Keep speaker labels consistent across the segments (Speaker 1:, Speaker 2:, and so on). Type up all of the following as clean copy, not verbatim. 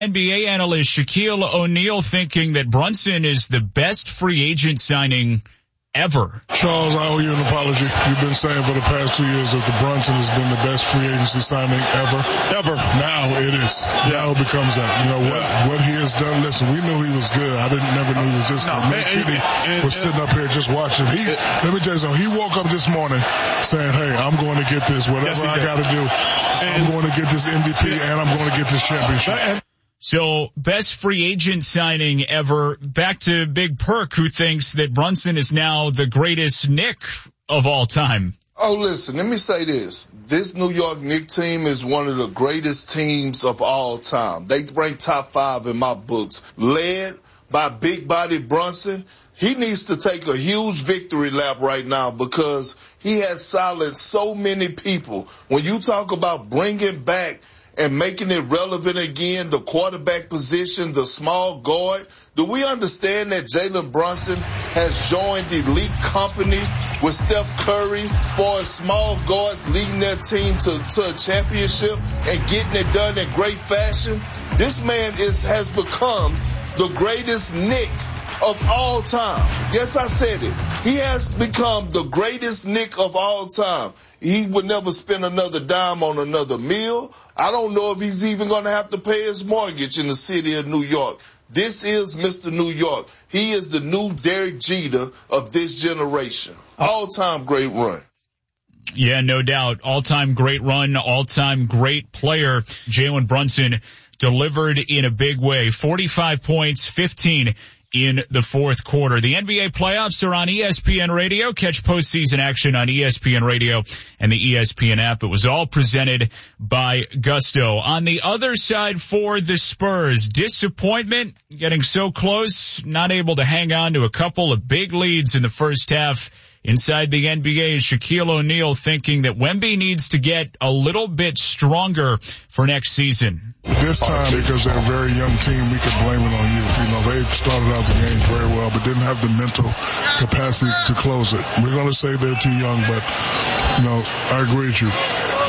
Speaker 1: NBA analyst Shaquille O'Neal thinking that Brunson is the best free agent signing ever.
Speaker 2: Charles, I owe you an apology. You've been saying for the past 2 years that the Brunson has been the best free agency signing ever. Now it is. Now it becomes that. You know, what he has done. Listen, we knew he was good. I never knew he was this good. Nate Kitty was sitting up here just watching. Let me tell you something. He woke up this morning saying, hey, I'm going to get this. Whatever I got to do, I'm going to get this MVP and I'm going to get this championship.
Speaker 1: So, best free agent signing ever. Back to Big Perk, who thinks that Brunson is now the greatest Knick of all time.
Speaker 3: Oh, listen, let me say this. This New York Knicks team is one of the greatest teams of all time. They rank top 5 in my books. Led by big body Brunson. He needs to take a huge victory lap right now because he has silenced so many people. When you talk about bringing back and making it relevant again, the quarterback position, the small guard. Do we understand that Jalen Brunson has joined the elite company with Steph Curry for small guards leading their team to a championship and getting it done in great fashion? This man has become the greatest Knick of all time. Yes, I said it. He has become the greatest Knick of all time. He would never spend another dime on another meal. I don't know if he's even going to have to pay his mortgage in the city of New York. This is Mr. New York. He is the new Derek Jeter of this generation. All-time great run.
Speaker 1: Yeah, no doubt. All-time great run, all-time great player. Jalen Brunson delivered in a big way. 45 points, 15 in the fourth quarter. The NBA playoffs are on ESPN Radio. Catch postseason action on ESPN Radio and the ESPN app. It was all presented by Gusto. On the other side for the Spurs, disappointment, getting so close, not able to hang on to a couple of big leads in the first half. Inside the NBA, Shaquille O'Neal thinking that Wemby needs to get a little bit stronger for next season.
Speaker 2: This time, because they're a very young team, we could blame it on you. You know, they started out the game very well, but didn't have the mental capacity to close it. We're going to say they're too young, but, you know, I agree with you.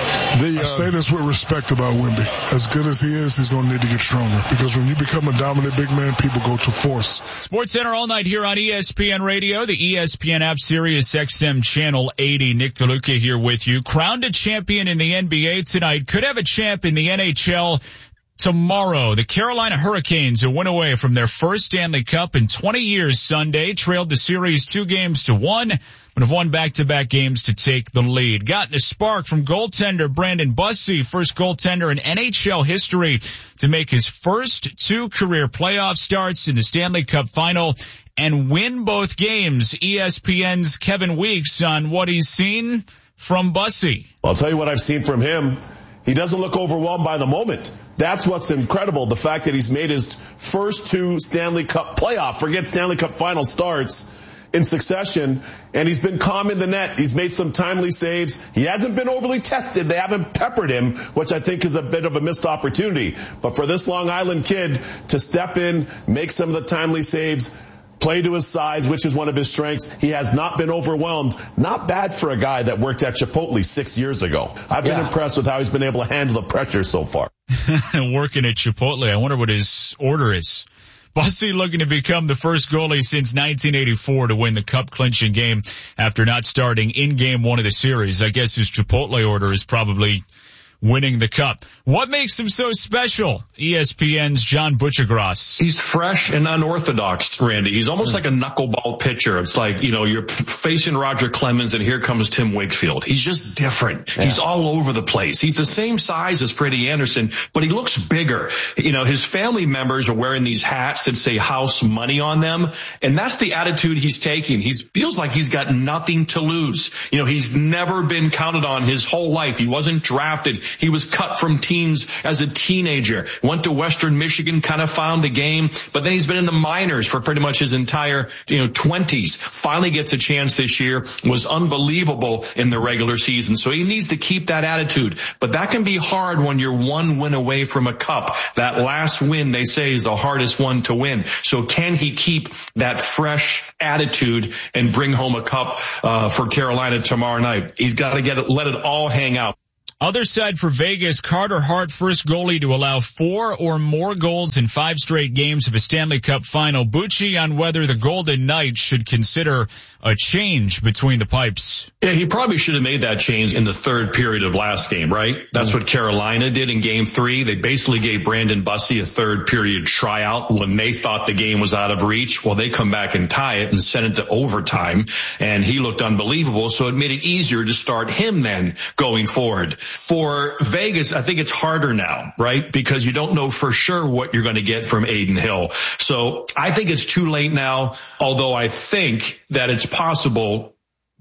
Speaker 2: I say this with respect about Wemby. As good as he is, he's going to need to get stronger. Because when you become a dominant big man, people go to force.
Speaker 1: SportsCenter all night here on ESPN Radio, the ESPN app, Sirius XM Channel 80. Nick DeLuca here with you. Crowned a champion in the NBA tonight. Could have a champ in the NHL tomorrow. The Carolina Hurricanes, a win away from their first Stanley Cup in 20 years Sunday, trailed the series 2-1, but have won back-to-back games to take the lead. Gotten a spark from goaltender Brandon Bussi, first goaltender in NHL history to make his first 2 career playoff starts in the Stanley Cup final and win both games. ESPN's Kevin Weeks on what he's seen from Bussi.
Speaker 4: I'll tell you what I've seen from him. He doesn't look overwhelmed by the moment. That's what's incredible. The fact that he's made his first 2 Stanley Cup playoff, forget Stanley Cup final starts in succession, and he's been calm in the net. He's made some timely saves. He hasn't been overly tested. They haven't peppered him, which I think is a bit of a missed opportunity. But for this Long Island kid to step in, make some of the timely saves, play to his size, which is one of his strengths. He has not been overwhelmed. Not bad for a guy that worked at Chipotle 6 years ago. I've been impressed with how he's been able to handle the pressure so far.
Speaker 1: Working at Chipotle, I wonder what his order is. Bussi looking to become the first goalie since 1984 to win the cup-clinching game after not starting in Game 1 of the series. I guess his Chipotle order is probably winning the cup. What makes him so special? ESPN's John Butchergross.
Speaker 5: He's fresh and unorthodox, Randy. He's almost like a knuckleball pitcher. It's like, you know, you're facing Roger Clemens and here comes Tim Wakefield. He's just different. Yeah. He's all over the place. He's the same size as Freddie Anderson, but he looks bigger. You know, his family members are wearing these hats that say house money on them, and that's the attitude he's taking. He feels like he's got nothing to lose. You know, he's never been counted on his whole life. He wasn't drafted. He was cut from teams as a teenager, went to Western Michigan, kind of found the game, but then he's been in the minors for pretty much his entire, 20s. Finally gets a chance this year, was unbelievable in the regular season. So he needs to keep that attitude, but that can be hard when you're 1 win away from a cup. That last win, they say, is the hardest one to win. So can he keep that fresh attitude and bring home a cup for Carolina tomorrow night? He's got to let it all hang out.
Speaker 1: Other side for Vegas, Carter Hart, first goalie to allow 4 or more goals in 5 straight games of a Stanley Cup final. Bucci on whether the Golden Knights should consider a change between the pipes.
Speaker 5: Yeah, he probably should have made that change in the third period of last game, right? That's what Carolina did in game 3. They basically gave Brandon Bussi a third period tryout when they thought the game was out of reach. Well, they come back and tie it and send it to overtime, and he looked unbelievable. So it made it easier to start him then going forward. For Vegas, I think it's harder now, right? Because you don't know for sure what you're going to get from Adin Hill. So I think it's too late now, although I think that it's possible,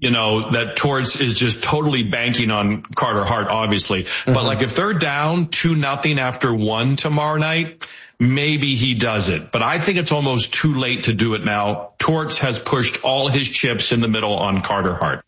Speaker 5: that Torts is just totally banking on Carter Hart, obviously. Mm-hmm. But like if they're down 2-0 after 1 tomorrow night, maybe he does it. But I think it's almost too late to do it now. Torts has pushed all his chips in the middle on Carter Hart.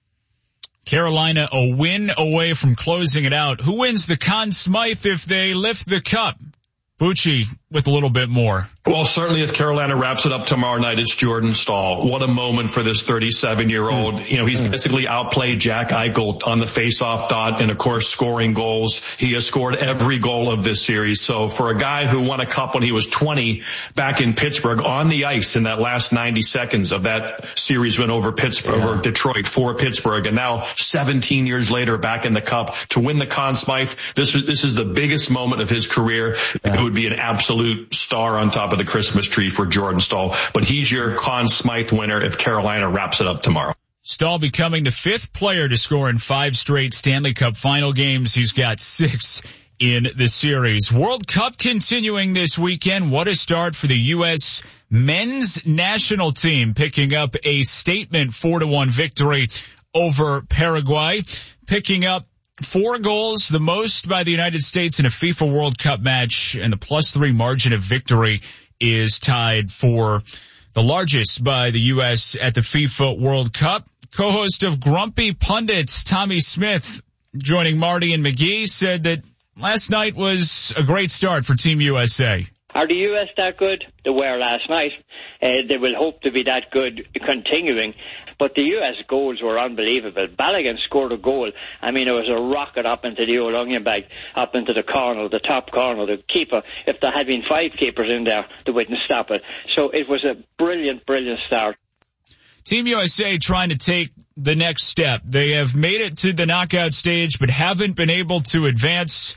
Speaker 1: Carolina a win away from closing it out. Who wins the Conn Smythe if they lift the cup? Bucci with a little bit more.
Speaker 5: Well, certainly if Carolina wraps it up tomorrow night, it's Jordan Staal. What a moment for this 37-year-old. He's basically outplayed Jack Eichel on the face-off dot and, of course, scoring goals. He has scored every goal of this series. So for a guy who won a cup when he was 20 back in Pittsburgh on the ice in that last 90 seconds of that series win over Pittsburgh, over Detroit for Pittsburgh, and now 17 years later back in the cup to win the Conn Smythe, this is the biggest moment of his career. It would be an absolute star on top of the Christmas tree for Jordan Staal. But he's your Conn Smythe winner if Carolina wraps it up tomorrow.
Speaker 1: Staal becoming the 5th player to score in 5 straight Stanley Cup final games. He's got 6 in the series. World Cup continuing this weekend. What a start for the U.S. men's national team, picking up a statement 4-1 victory over Paraguay, picking up 4 goals, the most by the United States in a FIFA World Cup match, and the +3 margin of victory is tied for the largest by the U.S. at the FIFA World Cup. Co-host of Grumpy Pundits, Tommy Smith, joining Marty and McGee, said that last night was a great start for Team USA.
Speaker 6: Are the U.S. that good? They were last night. They will hope to be that good continuing. But the U.S. goals were unbelievable. Balogun scored a goal. I mean, it was a rocket up into the old onion bag, up into the corner, the top corner. The keeper, if there had been 5 keepers in there, they wouldn't stop it. So it was a brilliant, brilliant start.
Speaker 1: Team USA trying to take the next step. They have made it to the knockout stage, but haven't been able to advance.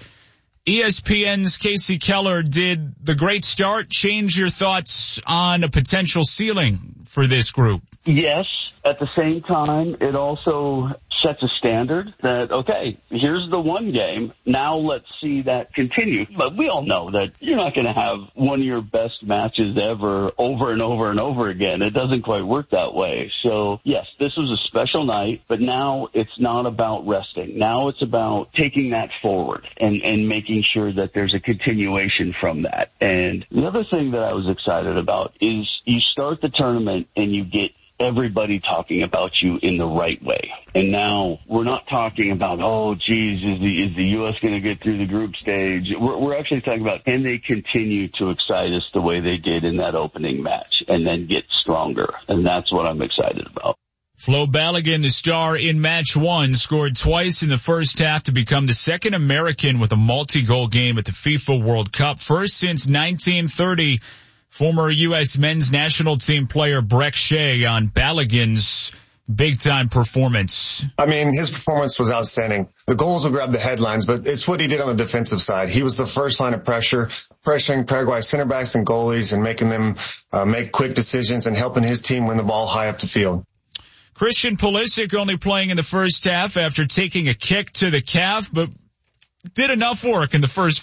Speaker 1: ESPN's Casey Keller, did the great start change your thoughts on a potential ceiling for this group?
Speaker 7: Yes. At the same time, it also sets a standard that, okay, here's the one game. Now let's see that continue. But we all know that you're not going to have one of your best matches ever over and over and over again. It doesn't quite work that way. So, yes, this was a special night, but now it's not about resting. Now it's about taking that forward and making sure that there's a continuation from that. And the other thing that I was excited about is you start the tournament and you get everybody talking about you in the right way. And now we're not talking about, oh, geez, is the U.S. going to get through the group stage? We're actually talking about, can they continue to excite us the way they did in that opening match and then get stronger? And that's what I'm excited about.
Speaker 1: Flo Balogun, the star in match 1, scored twice in the first half to become the second American with a multi-goal game at the FIFA World Cup. First since 1930. Former U.S. men's national team player Brek Shea on Balogun's big-time performance.
Speaker 8: I mean, his performance was outstanding. The goals will grab the headlines, but it's what he did on the defensive side. He was the first line of pressure, pressuring Paraguay center backs and goalies and making them make quick decisions and helping his team win the ball high up the field.
Speaker 1: Christian Pulisic only playing in the first half after taking a kick to the calf, but did enough work in the first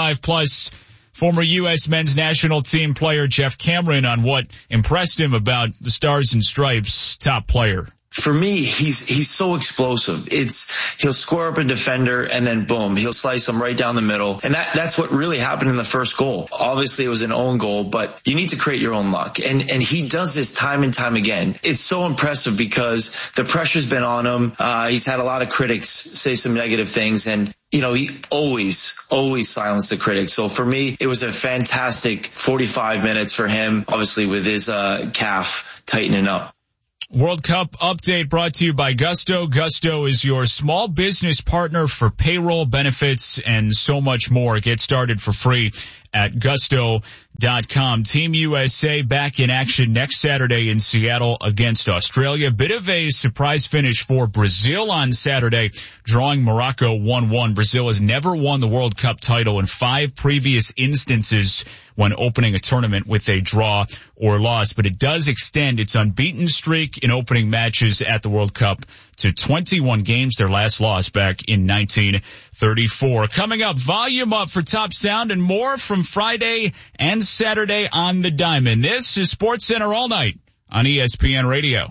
Speaker 1: 45+. Former U.S. men's national team player Jeff Cameron on what impressed him about the Stars and Stripes top player.
Speaker 9: For me, he's so explosive. He'll score up a defender and then boom, he'll slice him right down the middle. And that's what really happened in the first goal. Obviously it was an own goal, but you need to create your own luck. And he does this time and time again. It's so impressive because the pressure's been on him. He's had a lot of critics say some negative things, and he always silenced the critics. So for me, it was a fantastic 45 minutes for him, obviously with his calf tightening up.
Speaker 1: World Cup update brought to you by Gusto. Gusto is your small business partner for payroll, benefits, and so much more. Get started for free at gusto.com. Team USA back in action next Saturday in Seattle against Australia. Bit of a surprise finish for Brazil on Saturday, drawing Morocco 1-1. Brazil has never won the World Cup title in 5 previous instances when opening a tournament with a draw or loss, but it does extend its unbeaten streak in opening matches at the World Cup to 21 games, their last loss back in 1934. Coming up, volume up for Top Sound and more from Friday and Saturday on the Diamond. This is SportsCenter All Night on ESPN Radio.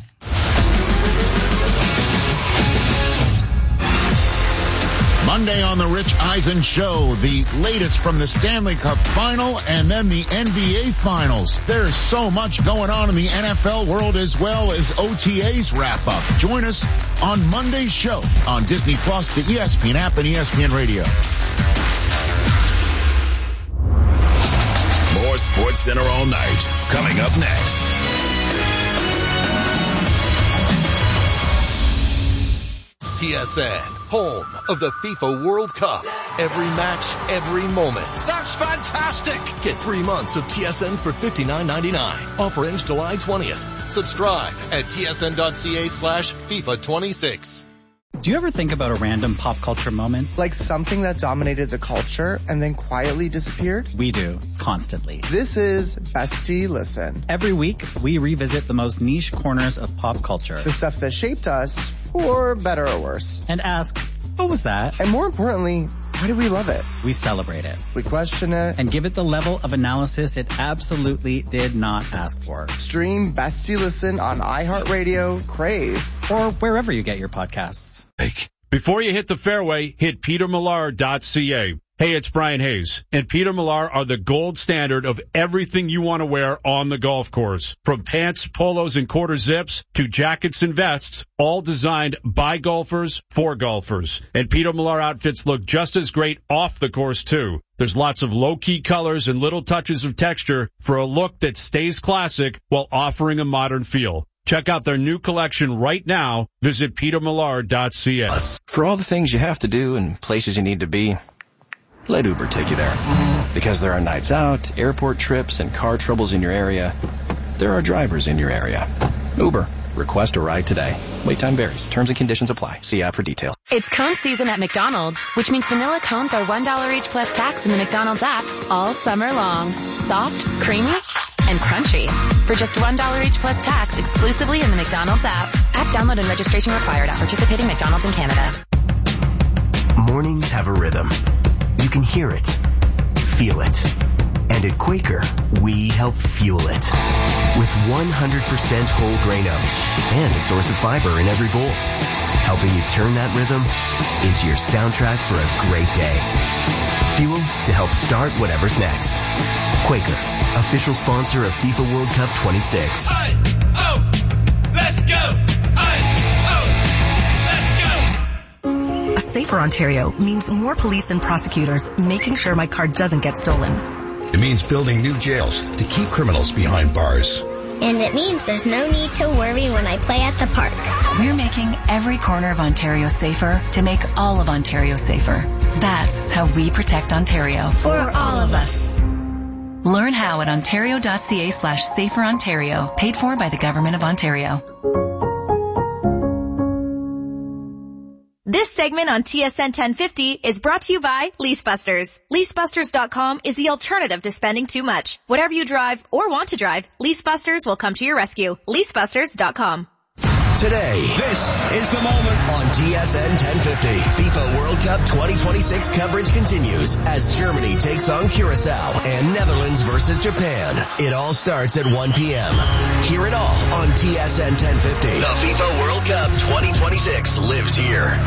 Speaker 10: Monday on the Rich Eisen Show, the latest from the Stanley Cup Final and then the NBA Finals. There's so much going on in the NFL world as well as OTAs wrap up. Join us on Monday's show on Disney Plus, the ESPN app, and ESPN Radio.
Speaker 11: More SportsCenter All Night coming up next.
Speaker 12: TSN, home of the FIFA World Cup. Every match, every moment.
Speaker 13: That's fantastic!
Speaker 12: Get 3 months of TSN for $59.99. Offer ends July 20th. Subscribe at tsn.ca/FIFA26.
Speaker 14: Do you ever think about a random pop culture moment?
Speaker 15: Like something that dominated the culture and then quietly disappeared?
Speaker 14: We do, constantly.
Speaker 15: This is Bestie Listen.
Speaker 14: Every week, we revisit the most niche corners of pop culture.
Speaker 15: The stuff that shaped us, for better or worse.
Speaker 14: And ask, what was that?
Speaker 15: And more importantly, why do we love it?
Speaker 14: We celebrate it.
Speaker 15: We question it.
Speaker 14: And give it the level of analysis it absolutely did not ask for.
Speaker 15: Stream Bestie Listen on iHeartRadio, Crave,
Speaker 14: or wherever you get your podcasts.
Speaker 16: Before you hit the fairway, hit petermillar.ca. Hey, it's Brian Hayes, and Peter Millar are the gold standard of everything you want to wear on the golf course. From pants, polos, and quarter zips to jackets and vests, all designed by golfers for golfers. And Peter Millar outfits look just as great off the course, too. There's lots of low-key colors and little touches of texture for a look that stays classic while offering a modern feel. Check out their new collection right now. Visit petermillar.ca.
Speaker 17: For all the things you have to do and places you need to be, let Uber take you there. Because there are nights out, airport trips, and car troubles in your area, there are drivers in your area. Uber. Request a ride today. Wait time varies. Terms and conditions apply. See app for details.
Speaker 18: It's cone season at McDonald's, which means vanilla cones are $1 each plus tax in the McDonald's app all summer long. Soft, creamy, and crunchy. For just $1 each plus tax exclusively in the McDonald's app. App download and registration required at participating McDonald's in Canada.
Speaker 19: Mornings have a rhythm. You can hear it, feel it. And at Quaker, we help fuel it. With 100% whole grain oats and a source of fiber in every bowl. Helping you turn that rhythm into your soundtrack for a great day. Fuel to help start whatever's next. Quaker, official sponsor of FIFA World Cup 26.
Speaker 13: Let's go!
Speaker 20: A safer Ontario means more police and prosecutors making sure my car doesn't get stolen.
Speaker 21: It means building new jails to keep criminals behind bars.
Speaker 22: And it means there's no need to worry when I play at the park.
Speaker 20: We're making every corner of Ontario safer to make all of Ontario safer. That's how we protect Ontario.
Speaker 22: For all of us.
Speaker 20: Learn how at ontario.ca/saferontario. Paid for by the Government of Ontario.
Speaker 23: This segment on TSN 1050 is brought to you by Leasebusters. Leasebusters.com is the alternative to spending too much. Whatever you drive or want to drive, Leasebusters will come to your rescue. Leasebusters.com.
Speaker 12: Today, this is the moment on TSN 1050. FIFA World Cup 2026 coverage continues as Germany takes on Curacao and Netherlands versus Japan. It all starts at 1 p.m. Hear it all on TSN 1050. The FIFA World Cup 2026 lives here.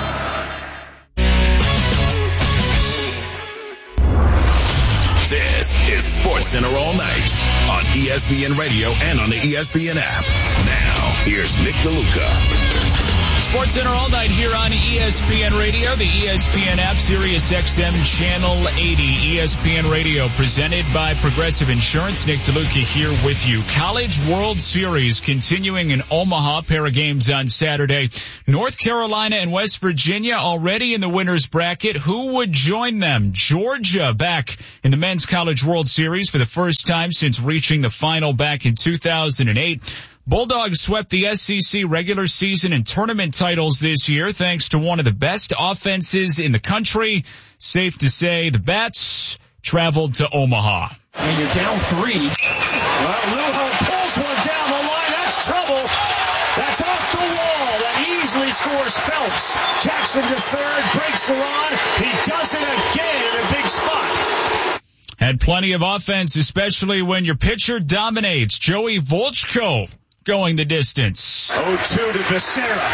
Speaker 11: This is SportsCenter All Night on ESPN Radio and on the ESPN app. Now, here's Nick DeLuca.
Speaker 1: Sports Center all night here on ESPN Radio, the ESPN app, Sirius XM Channel 80. ESPN Radio presented by Progressive Insurance. Nick DeLuca here with you. College World Series continuing in Omaha. Pair of games on Saturday. North Carolina and West Virginia already in the winner's bracket. Who would join them? Georgia back in the Men's College World Series for the first time since reaching the final back in 2008. Bulldogs swept the SEC regular season and tournament titles this year thanks to one of the best offenses in the country. Safe to say the Bats traveled to Omaha.
Speaker 2: And you're down 3. Well, Lujo pulls one down the line. That's trouble. That's off the wall. That easily scores Phelps. Jackson to third, breaks the run. He does it again in a big spot.
Speaker 1: Had plenty of offense, especially when your pitcher dominates. Joey Volchko going the distance.
Speaker 2: 0-2 to Becerra.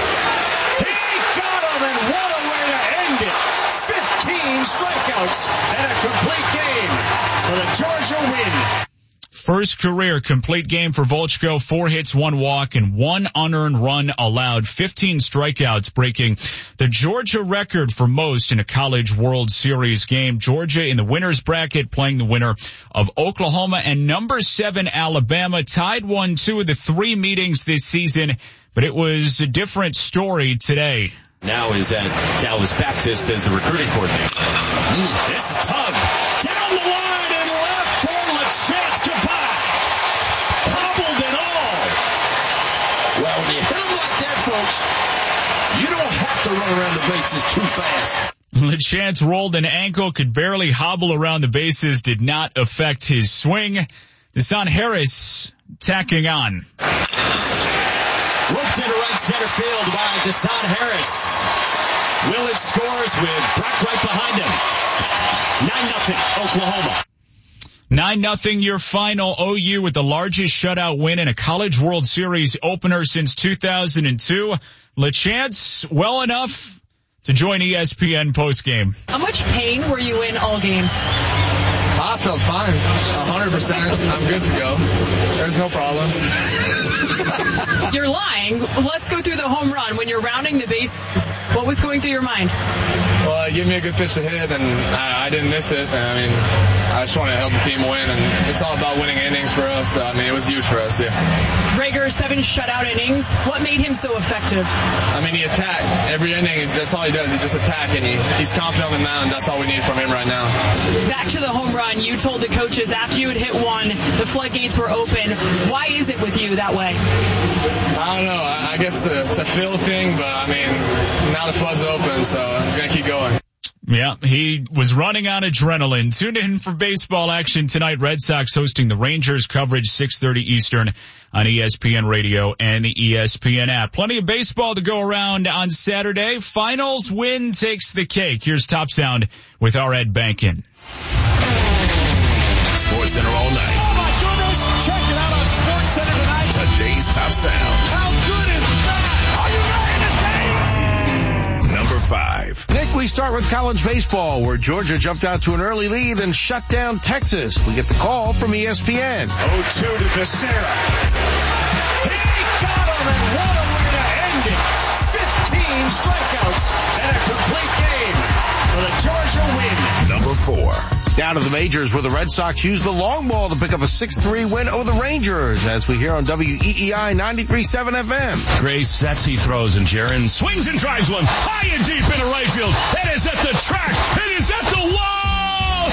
Speaker 2: He got him, and what a way to end it. 15 strikeouts and a complete game for the Georgia win.
Speaker 1: First career complete game for Volchko, 4 hits, 1 walk, and 1 unearned run allowed. 15 strikeouts, breaking the Georgia record for most in a College World Series game. Georgia in the winner's bracket playing the winner of Oklahoma and number 7 Alabama. Tied 1-2 of the 3 meetings this season, but it was a different story today.
Speaker 3: Now is at Dallas Baptist as the recruiting coordinator.
Speaker 2: This is Tug. Down the line and left for LeChance Goodbye. Hobbled and all.
Speaker 4: Well, when you hit them like that, folks, you don't have to run around the bases too fast.
Speaker 1: LeChance rolled an ankle, could barely hobble around the bases, did not affect his swing. Deshaun Harris tacking on.
Speaker 3: Looked into right center field by Deshaun Harris. Willett scores with Brock right behind him. 9-0 Oklahoma.
Speaker 1: 9-0 your final. OU with the largest shutout win in a College World Series opener since 2002. LeChance well enough to join ESPN postgame.
Speaker 24: How much pain were you in all game?
Speaker 25: I felt fine. 100%. I'm good to go. There's no problem.
Speaker 24: You're lying. Let's go through the home run. When you're rounding the bases, what was going through your mind?
Speaker 25: Well, it gave me a good pitch to hit, and I didn't miss it. I mean, I just want to help the team win, and it's all about winning innings for us. So, I mean, it was huge for us, yeah.
Speaker 24: Rager, 7 shutout innings. What made him so effective?
Speaker 25: I mean, he attacked. Every inning, that's all he does. He just attack, and he's confident on the mound. That's all we need from him right now.
Speaker 24: Back to the home run. You told the coaches after you had hit one, the floodgates were open. Why is it with you that way?
Speaker 25: I don't know. I guess it's a feel thing, but I mean, now the flood's open, so it's going to keep going.
Speaker 1: Yeah, he was running on adrenaline. Tune in for baseball action tonight. Red Sox hosting the Rangers. Coverage 6:30 Eastern on ESPN Radio and the ESPN app. Plenty of baseball to go around on Saturday. Finals win takes the cake. Here's Top Sound with our Ed Bankin.
Speaker 11: Sports Center all night.
Speaker 2: Oh my goodness! Check it out on Sports Center tonight.
Speaker 11: Today's Top Sound.
Speaker 2: How good is that? Are you ready to take?
Speaker 11: Number 5.
Speaker 26: Nick, we start with college baseball, where Georgia jumped out to an early lead and shut down Texas. We get the call from ESPN.
Speaker 2: 0-2 to Becerra. He got him, and what a way to end it. 15 strikeouts and a complete game for the Georgia win.
Speaker 11: Number 4.
Speaker 26: Down to the majors, where the Red Sox used the long ball to pick up a 6-3 win over the Rangers, as we hear on WEEI 93.7 FM.
Speaker 3: Gray sets, he throws, and Jaron swings and drives one high and deep into right field. It is at the track. It is at the wall.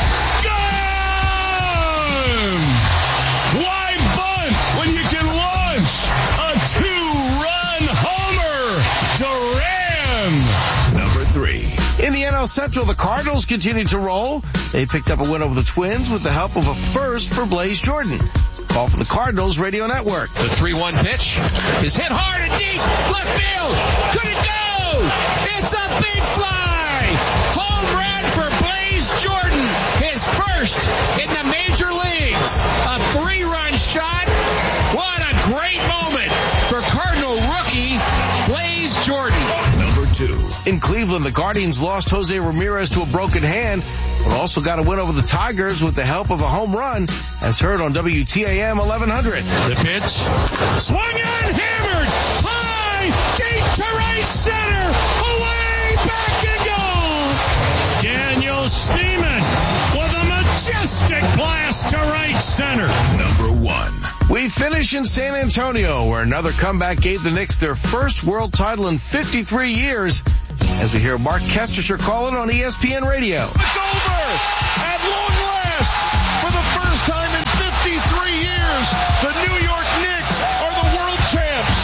Speaker 3: Gone! Why bunt when you can launch a 2-run homer? Duran!
Speaker 11: Number 3.
Speaker 26: In the NL Central, the Cardinals continue to roll. They picked up a win over the Twins with the help of a first for Blaze Jordan. Call for the Cardinals Radio Network.
Speaker 4: The 3-1 pitch is hit hard and deep. Left field. Could it go? It's a big fly. Home run for Blaze Jordan. His first in the major leagues. A 3-run shot. What a great moment for Cardinal rookie Blaze Jordan.
Speaker 11: Number 2.
Speaker 26: In Cleveland, the Guardians lost Jose Ramirez to a broken hand, but also got a win over the Tigers with the help of a home run, as heard on WTAM 1100.
Speaker 3: The pitch. Swung and hammered. High
Speaker 4: Riley, deep to right center, away, back and goal. Daniel Schneemann with a majestic blast to right center.
Speaker 11: Number 1.
Speaker 26: We finish in San Antonio, where another comeback gave the Knicks their first world title in 53 years, as we hear Mark Kestecher call it on ESPN Radio.
Speaker 5: It's over! At long last, for the first time in 53 years, the New York Knicks are the world champs.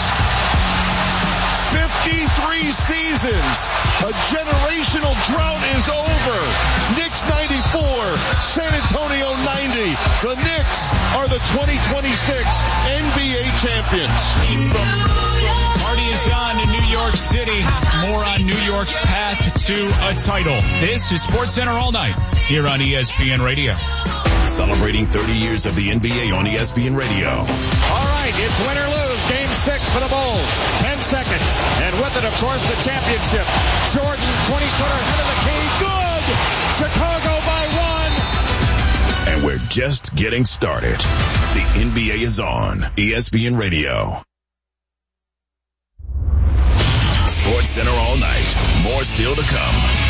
Speaker 5: 53 seasons. A generational drought is over. Knicks 94, San Antonio 90. The Knicks are the 2026 NBA champions.
Speaker 1: Party is on in New York City. More on New York's path to a title. This is SportsCenter All Night here on ESPN Radio.
Speaker 11: Celebrating 30 years of the NBA on ESPN Radio.
Speaker 2: All right, it's win or lose. Game 6 for the Bulls. 10 seconds. And with it, of course, the championship. Jordan, 20-footer ahead of the key. Good! Chicago by 1.
Speaker 11: And we're just getting started. The NBA is on ESPN Radio. SportsCenter All Night. More still to come.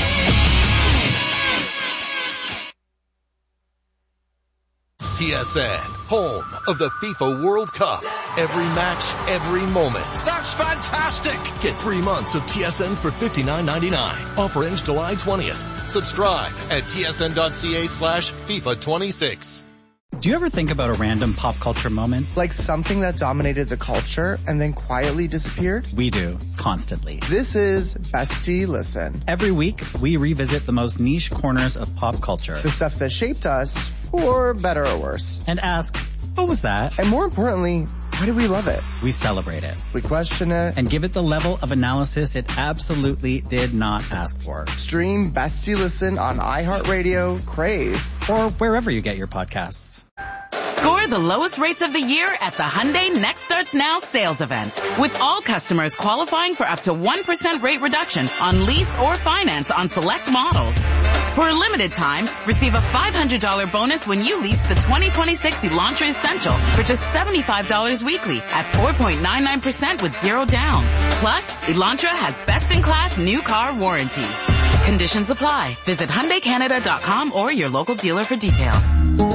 Speaker 6: TSN, home of the FIFA World Cup. Every match, every moment.
Speaker 5: That's fantastic!
Speaker 6: Get 3 months of TSN for $59.99. Offer ends July 20th. Subscribe at tsn.ca/FIFA26.
Speaker 14: Do you ever think about a random pop culture moment?
Speaker 15: Like something that dominated the culture and then quietly disappeared?
Speaker 14: We do, constantly.
Speaker 15: This is Bestie Listen.
Speaker 14: Every week, we revisit the most niche corners of pop culture.
Speaker 15: The stuff that shaped us, for better or worse.
Speaker 14: And ask, what was that?
Speaker 15: And more importantly, why do we love it?
Speaker 14: We celebrate it.
Speaker 15: We question it.
Speaker 14: And give it the level of analysis it absolutely did not ask for.
Speaker 15: Stream Bestie Listen on iHeartRadio, Crave,
Speaker 14: or wherever you get your podcasts.
Speaker 7: Score the lowest rates of the year at the Hyundai Next Starts Now sales event. With all customers qualifying for up to 1% rate reduction on lease or finance on select models. For a limited time, receive a $500 bonus when you lease the 2026 Elantra Essential for just $75 weekly at 4.99% with zero down. Plus, Elantra has best-in-class new car warranty. Conditions apply. Visit HyundaiCanada.com or your local dealer for details.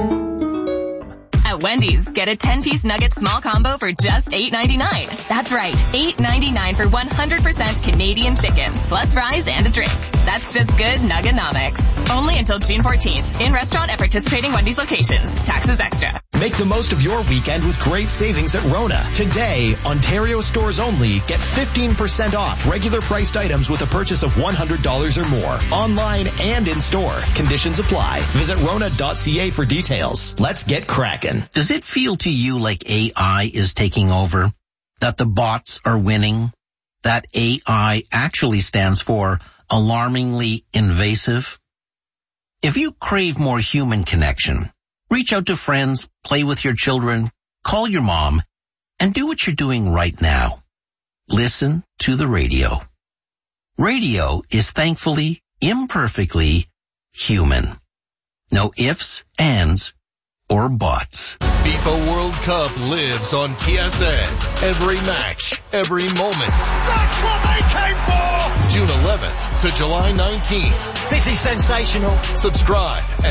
Speaker 18: At Wendy's, get a 10-piece nugget small combo for just $8.99. That's right, $8.99 for 100% Canadian chicken, plus fries and a drink. That's just good Nuggenomics. Only until June 14th. In restaurant at participating Wendy's locations. Taxes extra.
Speaker 8: Make the most of your weekend with great savings at Rona. Today, Ontario stores only, get 15% off regular priced items with a purchase of $100 or more. Online and in store. Conditions apply. Visit Rona.ca for details. Let's get cracking.
Speaker 9: Does it feel to you like AI is taking over? That the bots are winning? That AI actually stands for alarmingly invasive? If you crave more human connection, reach out to friends, play with your children, call your mom, and do what you're doing right now. Listen to the radio. Radio is thankfully, imperfectly human. No ifs, ands, or bots.
Speaker 6: FIFA World Cup lives on TSN. Every match, every moment.
Speaker 5: That's what they came for!
Speaker 6: June 11th to July 19th.
Speaker 5: This is sensational.
Speaker 6: Subscribe at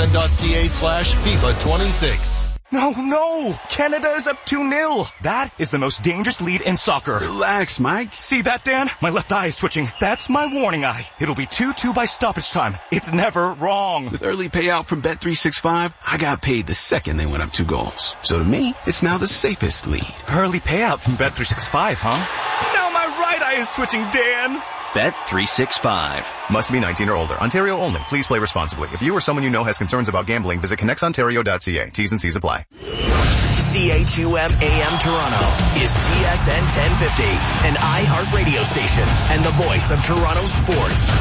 Speaker 6: tsn.ca/FIFA26.
Speaker 10: No! Canada is up 2-0. That is the most dangerous lead in soccer.
Speaker 27: Relax, Mike.
Speaker 10: See that, Dan? My left eye is twitching. That's my warning eye. It'll be 2-2 by stoppage time. It's never wrong.
Speaker 27: With early payout from Bet365, I got paid the second they went up 2 goals. So to me, it's now the safest lead.
Speaker 10: Early payout from Bet365, huh? Now my right eye is twitching, Dan.
Speaker 28: Bet365. Must be 19 or older. Ontario only. Please play responsibly. If you or someone you know has concerns about gambling, visit connectsontario.ca. T's and C's apply.
Speaker 12: CHUM AM Toronto is TSN 1050, an iHeart radio station and the voice of Toronto sports.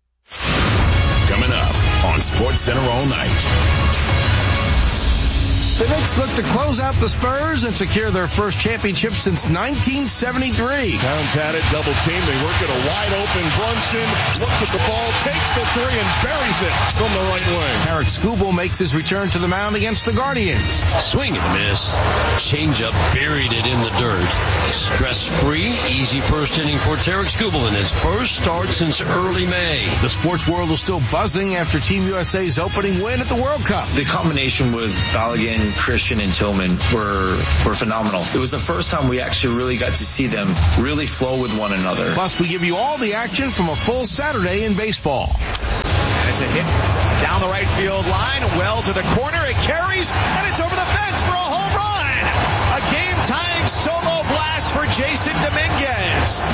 Speaker 11: Coming up on SportsCenter All Night.
Speaker 26: The Knicks look to close out the Spurs and secure their first championship since 1973.
Speaker 5: Towns had it, double team. They work at a wide open Brunson. Looks at the ball, takes the three, and buries it from the right wing.
Speaker 26: Tarek Skubal makes his return to the mound against the Guardians.
Speaker 13: Swing and miss. Changeup buried it in the dirt. Stress-free, easy first inning for Tarek Skubal in his first start since early May.
Speaker 26: The sports world is still buzzing after Team USA's opening win at the World Cup.
Speaker 16: The combination with Balogun, Christian, and Tillman were phenomenal. It was the first time we actually really got to see them really flow with one another.
Speaker 26: Plus, we give you all the action from a full Saturday in baseball.
Speaker 3: And it's a hit down the right field line, well to the corner. It carries, and it's over the fence for a home run. A game-tying solo blast for Jason Dominguez.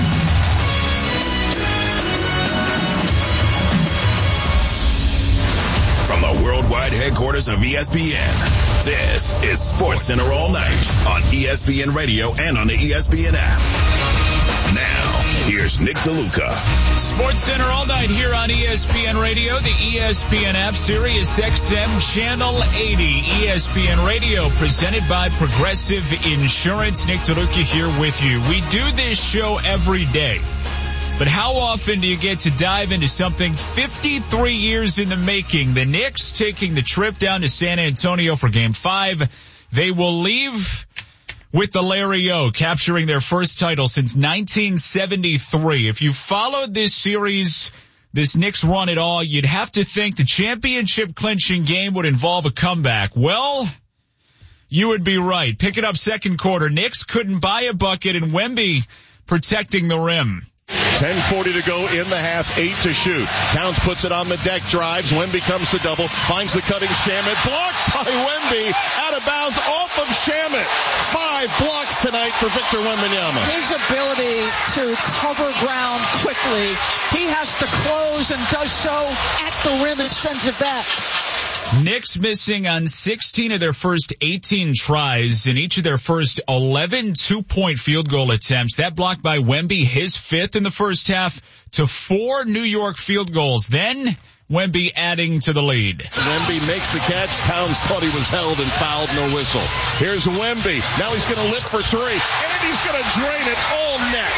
Speaker 11: From the worldwide headquarters of ESPN, this is Sports Center All Night on ESPN Radio and on the ESPN app. Now, here's Nick DeLuca.
Speaker 1: Sports Center All Night here on ESPN Radio, the ESPN app, Sirius XM Channel 80. ESPN Radio presented by Progressive Insurance. Nick DeLuca here with you. We do this show every day. But how often do you get to dive into something 53 years in the making? The Knicks taking the trip down to San Antonio for Game 5. They will leave with the Larry O, capturing their first title since 1973. If you followed this series, this Knicks run at all, you'd have to think the championship clinching game would involve a comeback. Well, you would be right. Pick it up second quarter. Knicks couldn't buy a bucket, and Wemby protecting the rim.
Speaker 5: 10:40 to go in the half, 8 to shoot. Towns puts it on the deck, drives. Wemby comes to double, finds the cutting Shamet. Blocked by Wemby, out of bounds, off of Shamet. 5 blocks tonight for Victor Wembanyama.
Speaker 2: His ability to cover ground quickly. He has to close and does so at the rim and sends it back.
Speaker 1: Knicks missing on 16 of their first 18 tries in each of their first 11 two-point field goal attempts. That blocked by Wemby, his 5th in the first half, to 4 New York field goals. Then Wemby adding to the lead.
Speaker 5: Wemby makes the catch. Towns thought he was held and fouled, no whistle. Here's Wemby. Now he's going to lift for 3, and he's going to drain it all net.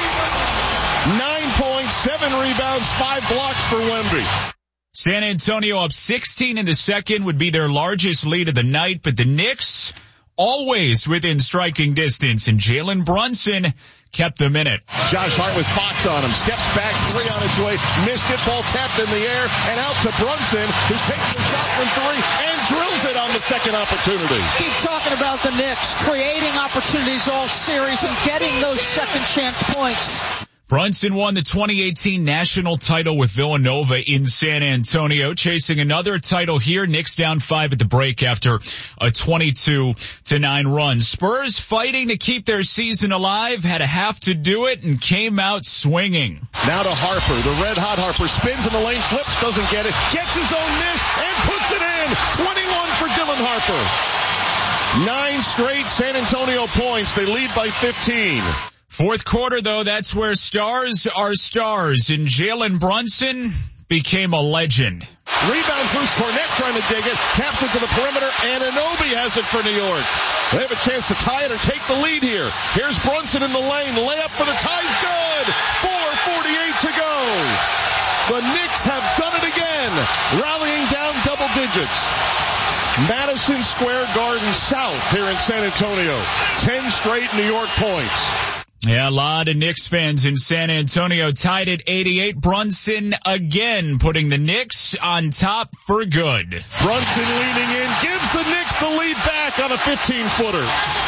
Speaker 5: 9 points, 7 rebounds, 5 blocks for Wemby.
Speaker 1: San Antonio up 16 in the second would be their largest lead of the night, but the Knicks always within striking distance, and Jalen Brunson kept them in it.
Speaker 5: Josh Hart with Fox on him, steps back, 3 on his way, missed it, ball tapped in the air, and out to Brunson, who takes the shot from 3 and drills it on the second opportunity.
Speaker 2: Keep talking about the Knicks, creating opportunities all series and getting those second chance points.
Speaker 1: Brunson won the 2018 national title with Villanova in San Antonio, chasing another title here. Knicks down 5 at the break after a 22-9 run. Spurs fighting to keep their season alive, had a half to do it, and came out swinging.
Speaker 5: Now to Harper, the red-hot Harper, spins in the lane, flips, doesn't get it, gets his own miss, and puts it in. 21 for Dylan Harper. 9 straight San Antonio points. They lead by 15.
Speaker 1: Fourth quarter, though, that's where stars are stars, and Jalen Brunson became a legend.
Speaker 5: Rebounds loose, Cornette trying to dig it, taps it to the perimeter, and Anunoby has it for New York. They have a chance to tie it or take the lead here. Here's Brunson in the lane, layup for the tie's good. 4:48 to go. The Knicks have done it again, rallying down double digits. Madison Square Garden South here in San Antonio. 10 straight New York points.
Speaker 1: Yeah, a lot of Knicks fans in San Antonio tied at 88. Brunson again putting the Knicks on top for good.
Speaker 5: Brunson leaning in, gives the Knicks the lead back on a 15-footer.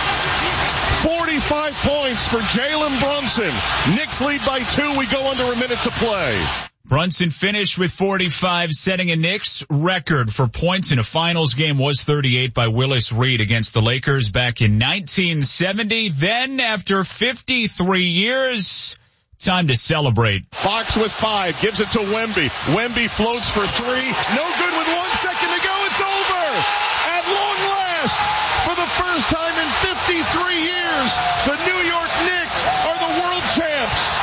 Speaker 5: 45 points for Jalen Brunson. Knicks lead by 2. We go under a minute to play.
Speaker 1: Brunson finished with 45, setting a Knicks record for points in a finals game. Was 38 by Willis Reed against the Lakers back in 1970. Then, after 53 years, time to celebrate.
Speaker 5: Fox with 5, gives it to Wemby. Wemby floats for 3. No good with 1 second to go. It's over. At long last, for the first time in 53 years, the New York Knicks are the world champs.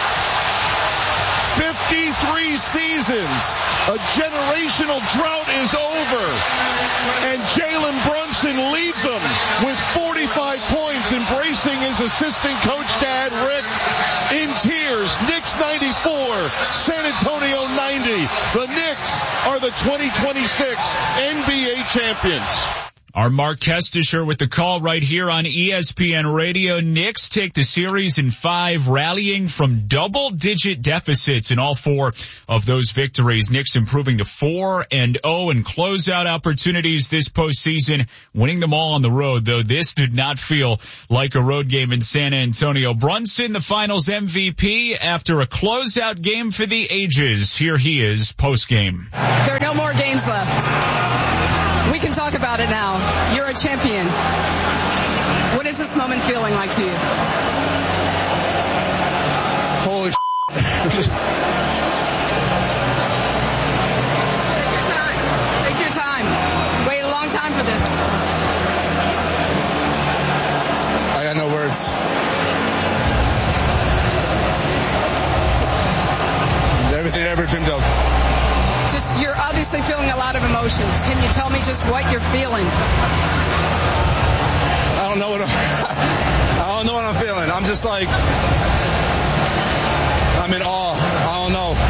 Speaker 5: 53 seasons. A generational drought is over. And Jalen Brunson Brunson leads them with 45 points, embracing his assistant coach dad, Rick, in tears. Knicks 94, San Antonio 90. The Knicks are the 2026 NBA champions.
Speaker 1: Our Mark Kestisher with the call right here on ESPN Radio. Knicks take the series in 5, rallying from double-digit deficits in all 4 of those victories. Knicks improving to 4-0 and closeout opportunities this postseason, winning them all on the road, though this did not feel like a road game in San Antonio. Brunson, the finals MVP, after a closeout game for the ages. Here he is post-game.
Speaker 17: There are no more games left. We can talk about it now. You're a champion. What is this moment feeling like to you?
Speaker 5: Holy
Speaker 17: Take your time. Wait a long time for this.
Speaker 5: I got no words. Everything I ever dreamed of.
Speaker 17: You're obviously feeling a lot of emotions. Can you tell me just what you're feeling?
Speaker 5: I don't know what I'm feeling. I'm just like, I'm in awe. I don't know.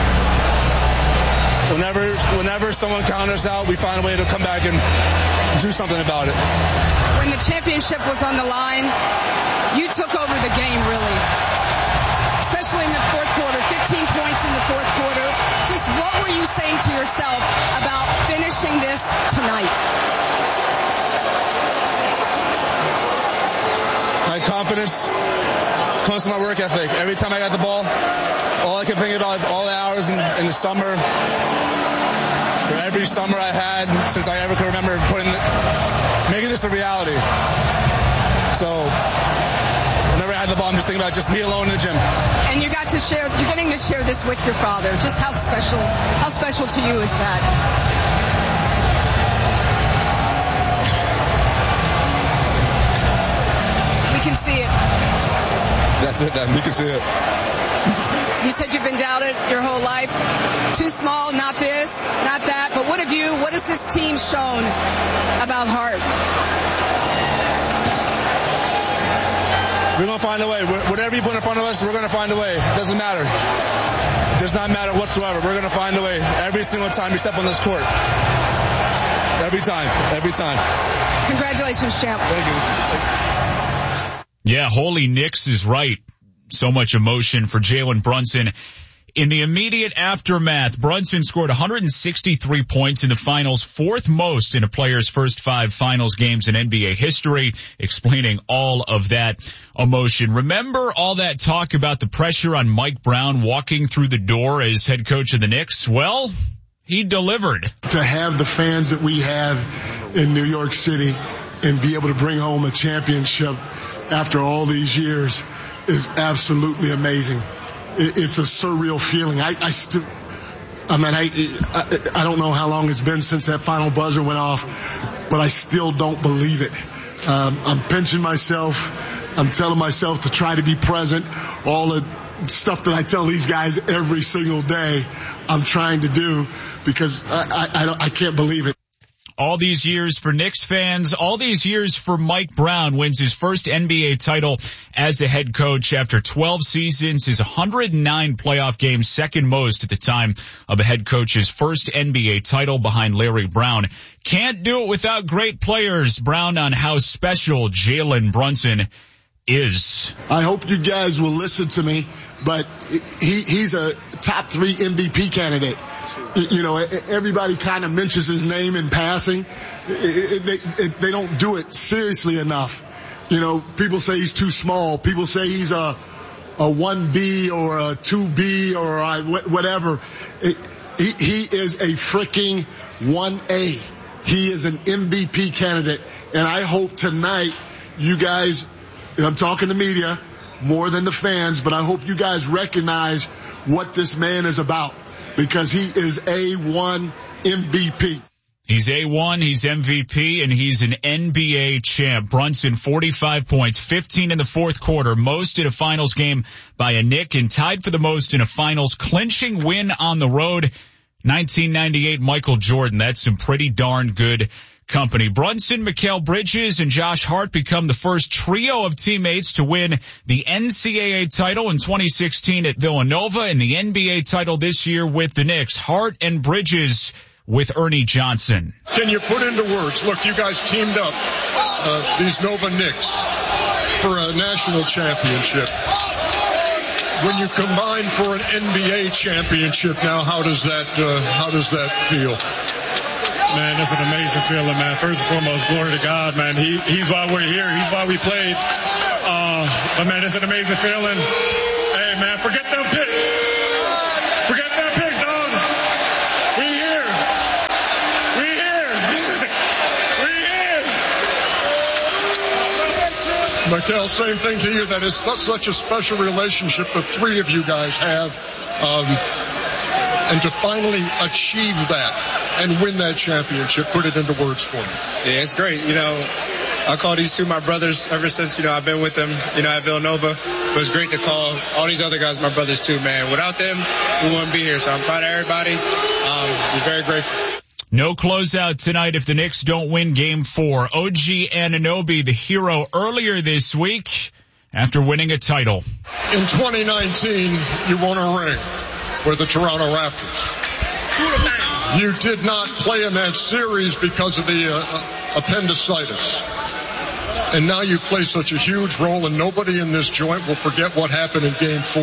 Speaker 5: Whenever someone counters out, we find a way to come back and do something about it.
Speaker 17: When the championship was on the line, you took over the game, really. Especially in the fourth quarter, 15 points in the fourth quarter. Just what were you saying to yourself about finishing this tonight?
Speaker 5: My confidence comes from my work ethic. Every time I got the ball, all I can think about is all the hours in the summer. For every summer I had since I ever could remember making this a reality. So whenever I had the ball, I'm just thinking about just me alone in the gym.
Speaker 17: And you're getting to share this with your father. Just how special to you is that? We can see it.
Speaker 5: That's it, we can see it.
Speaker 17: You said you've been doubted your whole life. Too small, not this, not that. But what has this team shown about heart?
Speaker 5: We're going to find a way. Whatever you put in front of us, we're going to find a way. It doesn't matter. It does not matter whatsoever. We're going to find a way every single time we step on this court. Every time.
Speaker 17: Congratulations, champ.
Speaker 5: Thank you.
Speaker 1: Yeah, Holy Knicks is right. So much emotion for Jalen Brunson. In the immediate aftermath, Brunson scored 163 points in the finals, 4th most in a player's first 5 finals games in NBA history, explaining all of that emotion. Remember all that talk about the pressure on Mike Brown walking through the door as head coach of the Knicks? Well, he delivered.
Speaker 19: To have the fans that we have in New York City and be able to bring home a championship after all these years is absolutely amazing. It's a surreal feeling. I don't know how long it's been since that final buzzer went off, but I still don't believe it. I'm pinching myself. I'm telling myself to try to be present. All the stuff that I tell these guys every single day, I'm trying to do because I can't believe it.
Speaker 1: All these years for Knicks fans, all these years for Mike Brown, wins his first NBA title as a head coach after 12 seasons, his 109 playoff games, second most at the time of a head coach's first NBA title behind Larry Brown. Can't do it without great players. Brown on how special Jalen Brunson is.
Speaker 19: I hope you guys will listen to me, but he's a top 3 MVP candidate. You know, everybody kind of mentions his name in passing. They don't do it seriously enough. You know, people say he's too small. People say he's a 1B or a 2B or whatever. He is a freaking 1A. He is an MVP candidate. And I hope tonight you guys, and I'm talking to media more than the fans, but I hope you guys recognize what this man is about. Because he is A1 MVP.
Speaker 1: He's A1, he's MVP, and he's an NBA champ. Brunson, 45 points, 15 in the fourth quarter, most in a finals game by a Knick, and tied for the most in a finals clinching win on the road. 1998 Michael Jordan. That's some pretty darn good company. Brunson, Mikal Bridges, and Josh Hart become the first trio of teammates to win the NCAA title in 2016 at Villanova and the NBA title this year with the Knicks. Hart and Bridges with Ernie Johnson.
Speaker 5: Can you put into words, look, you guys teamed up, these Nova Knicks, for a national championship. When you combine for an NBA championship now, how does that feel?
Speaker 4: Man, it's an amazing feeling, man. First and foremost, glory to God, man. He's why we're here. He's why we played. But man, it's an amazing feeling. Hey, man, forget them picks. Forget them picks, dog. We here. We here. We here.
Speaker 5: Mikal, same thing to you. That is such a special relationship the three of you guys have. And to finally achieve that and win that championship, put it into words for me.
Speaker 4: Yeah, it's great. You know, I call these two my brothers ever since, I've been with them, at Villanova. But it's great to call all these other guys my brothers too, man. Without them, we wouldn't be here. So I'm proud of everybody. We're very grateful.
Speaker 1: No closeout tonight if the Knicks don't win Game 4. OG Anunoby, the hero earlier this week after winning a title.
Speaker 5: In 2019, you won a ring with the Toronto Raptors. You did not play in that series because of the appendicitis. And now you play such a huge role, and nobody in this joint will forget what happened in Game 4.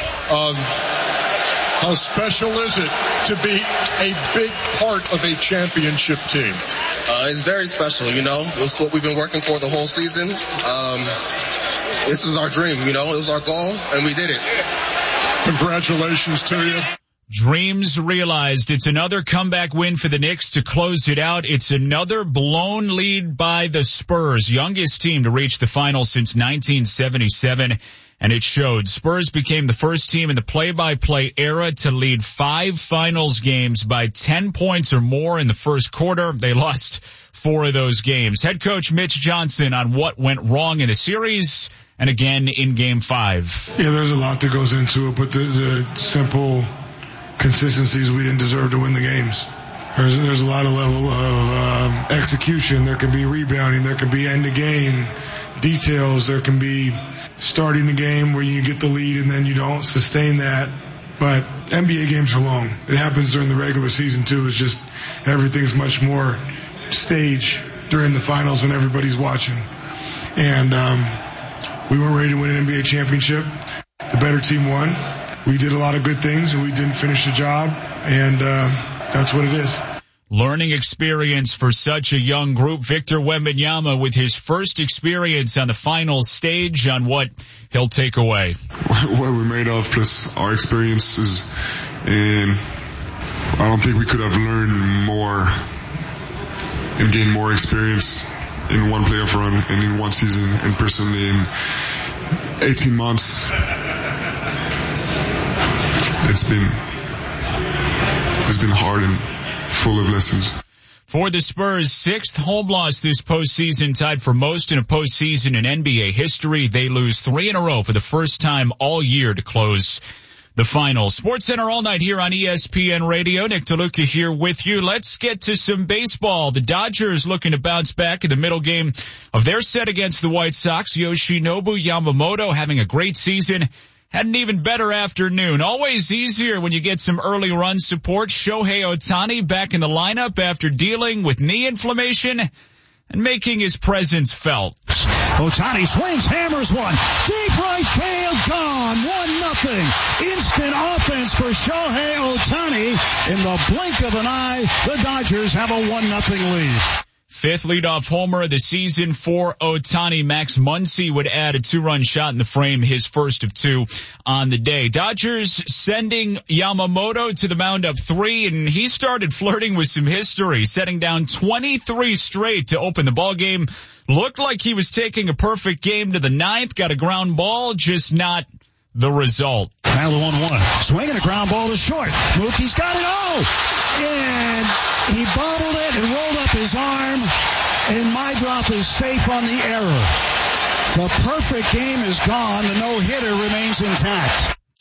Speaker 5: How special is it to be a big part of a championship team?
Speaker 15: It's very special, It's what we've been working for the whole season. This is our dream, It was our goal, and we did it.
Speaker 5: Congratulations to you.
Speaker 1: Dreams realized. It's another comeback win for the Knicks to close it out. It's another blown lead by the Spurs, youngest team to reach the finals since 1977, and it showed. Spurs became the first team in the play-by-play era to lead 5 finals games by 10 points or more in the first quarter. They lost 4 of those games. Head coach Mitch Johnson on what went wrong in the series and again in Game 5.
Speaker 19: Yeah, there's a lot that goes into it, but the simple consistency is we didn't deserve to win the games. There's a lot of level of execution. There can be rebounding. There can be end of game details. There can be starting the game where you get the lead and then you don't sustain that. But NBA games are long. It happens during the regular season too. It's just everything's much more stage during the finals when everybody's watching. And we weren't ready to win an NBA championship. The better team won. We did a lot of good things and we didn't finish the job. And that's what it is.
Speaker 1: Learning experience for such a young group. Victor Wembanyama with his first experience on the final stage on what he'll take away.
Speaker 20: What we're made of plus our experiences, and I don't think we could have learned more and gained more experience in one playoff run and in one season, and personally in 18 months. It's been hard and full of lessons.
Speaker 1: For the Spurs, 6th home loss this postseason, tied for most in a postseason in NBA history. They lose 3 in a row for the first time all year to close the finals. Sports Center all night here on ESPN Radio. Nick DeLuca here with you. Let's get to some baseball. The Dodgers looking to bounce back in the middle game of their set against the White Sox. Yoshinobu Yamamoto having a great season. Had an even better afternoon. Always easier when you get some early run support. Shohei Ohtani back in the lineup after dealing with knee inflammation and making his presence felt.
Speaker 2: Ohtani swings, hammers one. Deep right field, gone. 1-0. Instant offense for Shohei Ohtani. In the blink of an eye, the Dodgers have a 1-0 lead.
Speaker 1: 5th leadoff homer of the season for Ohtani. Max Muncy would add a 2-run shot in the frame, his first of 2 on the day. Dodgers sending Yamamoto to the mound up 3, and he started flirting with some history, setting down 23 straight to open the ball game. Looked like he was taking a perfect game to the 9th, got a ground ball, just not the result.
Speaker 2: Now the 1-1. Swinging a ground ball to short. Mookie's got it. Oh! And he bobbled it and rolled up his arm. And Maedroff is safe on the error. The perfect game is gone. The no-hitter remains intact.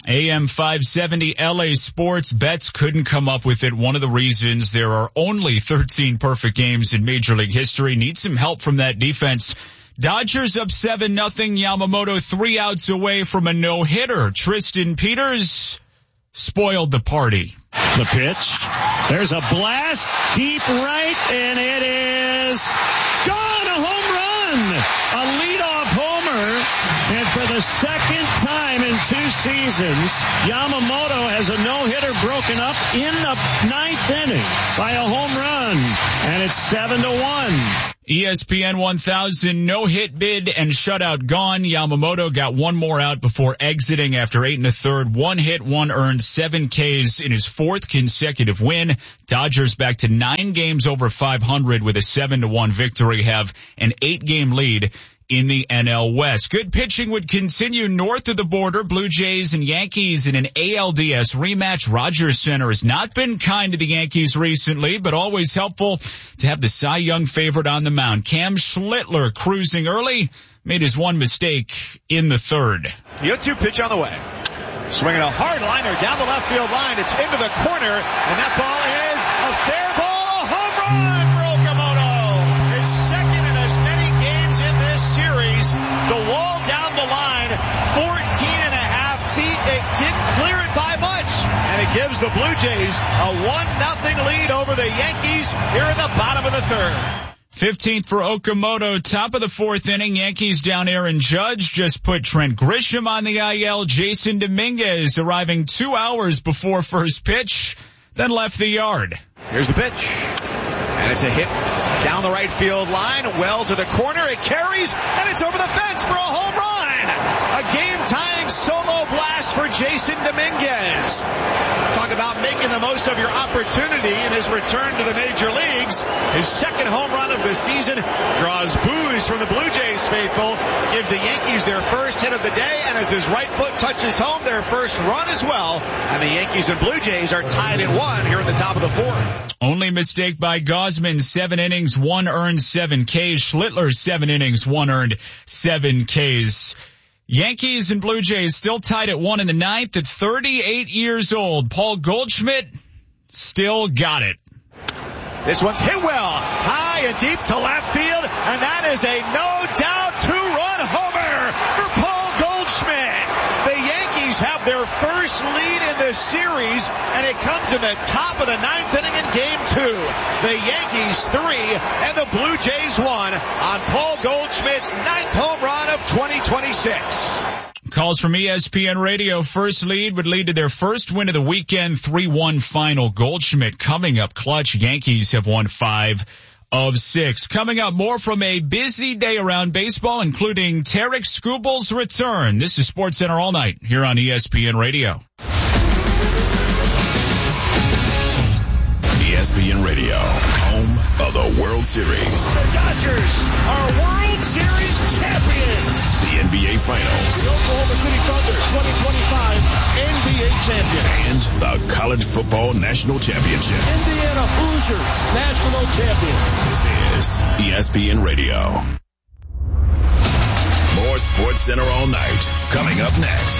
Speaker 1: AM 570 LA Sports. Bets couldn't come up with it. One of the reasons there are only 13 perfect games in Major League history. Need some help from that defense. Dodgers up 7-0. Yamamoto 3 outs away from a no-hitter. Tristan Peters spoiled the party.
Speaker 2: The pitch. There's a blast deep right, and it is gone. A home run. A leadoff homer. And for the second time in 2 seasons, Yamamoto has a no-hitter broken up in the 9th inning by a home run. And it's 7-1.
Speaker 1: ESPN 1000 no-hit bid and shutout gone. Yamamoto got one more out before exiting after 8 1/3. 1 hit, 1 earned, 7 Ks in his 4th consecutive win. Dodgers back to 9 games over 500 with a 7-1 victory, have an 8-game lead in the NL West. Good pitching would continue north of the border. Blue Jays and Yankees in an ALDS rematch. Rogers Center has not been kind to the Yankees recently, but always helpful to have the Cy Young favorite on the mound. Cam Schlittler cruising early, made his one mistake in the 3rd.
Speaker 3: The 0-2 pitch on the way. Swinging a hard liner down the left field line. It's into the corner, and that ball is a fair ball, a home run for Okamoto. His second in as many games in this series. The wall down the line, 14.5 feet. It didn't clear it by much, and it gives the Blue Jays a 1-0 lead over the Yankees here in the bottom of the 3rd.
Speaker 1: 15th for Okamoto, top of the 4th inning. Yankees down Aaron Judge, just put Trent Grisham on the IL. Jason Dominguez arriving 2 hours before first pitch, then left the yard.
Speaker 3: Here's the pitch, and it's a hit down the right field line, well to the corner. It carries, and it's over the fence for a home run. A game-tying solo blast for Jason Dominguez. Talk about making the most of your opportunity in his return to the major leagues. His second home run of the season draws boos from the Blue Jays faithful, gives the Yankees their first hit of the day, and as his right foot touches home, their first run as well. And the Yankees and Blue Jays are tied at 1 here in the top of the 4th.
Speaker 1: Only mistake by Gausman, 7 innings, 1 earned, 7 Ks. Schlittler, 7 innings, 1 earned, 7 Ks. Yankees and Blue Jays still tied at 1 in the 9th at 38 years old. Paul Goldschmidt still got it.
Speaker 3: This one's hit well, high and deep to left field, and that is a no-doubt 2-run homer for Paul Goldschmidt. The Yankees have their first lead in this series, and it comes in the top of the 9th inning in Game 2. The Yankees 3 and the Blue Jays 1 on Paul Goldschmidt's 9th home run of 2026.
Speaker 1: Calls from ESPN Radio. First lead would lead to their first win of the weekend, 3-1 final. Goldschmidt coming up clutch. Yankees have won 5 of 6. Coming up, more from a busy day around baseball, including Tarik Skubal's return. This is SportsCenter All Night here on ESPN Radio.
Speaker 11: ESPN Radio, home of the World Series.
Speaker 2: The Dodgers are World Series champions.
Speaker 11: The NBA Finals.
Speaker 5: The Oklahoma City Thunder 2025 NBA champion.
Speaker 11: And the College Football National Championship.
Speaker 5: Indiana Hoosiers national champions.
Speaker 11: This is ESPN Radio. More SportsCenter All Night coming up next.